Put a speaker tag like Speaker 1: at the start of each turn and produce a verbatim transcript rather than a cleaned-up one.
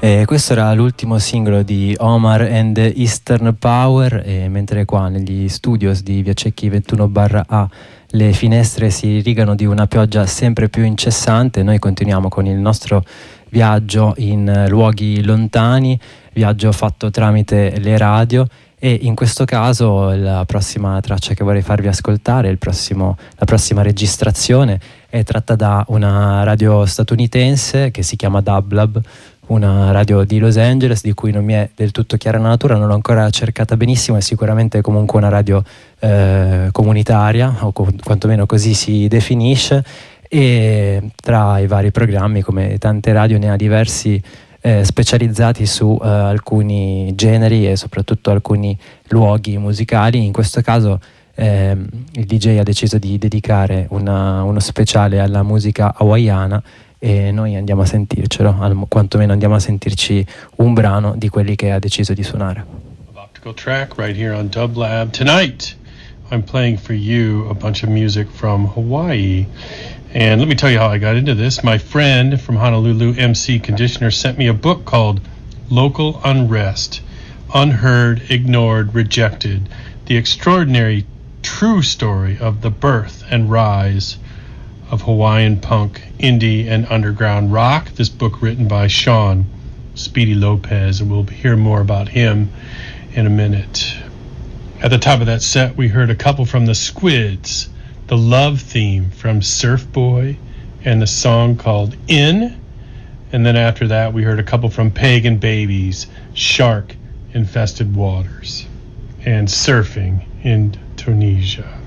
Speaker 1: E questo era l'ultimo singolo di Omar and the Eastern Power, e mentre qua negli studios di Via Cecchi ventuno A le finestre si rigano di una pioggia sempre più incessante, noi continuiamo con il nostro viaggio in luoghi lontani, viaggio fatto tramite le radio, e in questo caso la prossima traccia che vorrei farvi ascoltare, il prossimo, la prossima registrazione è tratta da una radio statunitense che si chiama Dublab, una radio di Los Angeles di cui non mi è del tutto chiara la natura, non l'ho ancora cercata benissimo, è sicuramente comunque una radio eh, comunitaria, o co- quantomeno così si definisce, e tra i vari programmi, come tante radio, ne ha diversi eh, specializzati su eh, alcuni generi e soprattutto alcuni luoghi musicali. In questo caso eh, il D J ha deciso di dedicare una, uno speciale alla musica hawaiana, e noi andiamo a sentircelo, al, quantomeno andiamo a sentirci un brano di quelli che ha deciso di suonare.
Speaker 2: Optical track right here on Dub Lab. Tonight I'm playing for you a bunch of music from Hawaii. And let me tell you how I got into this. My friend from Honolulu, M C Conditioner, sent me a book called Local Unrest, Unheard, Ignored, Rejected, the extraordinary true story of the birth and rise of Hawaiian punk, indie, and underground rock. This book written by Sean Speedy Lopez, and we'll hear more about him in a minute. At the top of that set, we heard a couple from the Squids, the love theme from Surf Boy, and the song called In. And then after that, we heard a couple from Pagan Babies, Shark Infested Waters, and Surfing in Tunisia.